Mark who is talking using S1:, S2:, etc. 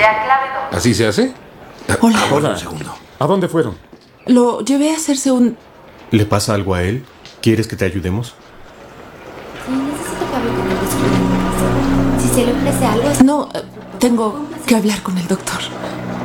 S1: Sea clave 2.
S2: ¿Así se hace?
S3: Hola.
S4: Hola.
S2: Un segundo.
S4: ¿A dónde fueron?
S3: Lo llevé a hacerse un...
S4: ¿Le pasa algo a él? ¿Quieres que te ayudemos?
S5: Sí, necesito que hable con él después de mi casa. Si se le ofrece algo...
S3: No, tengo que hablar con el doctor.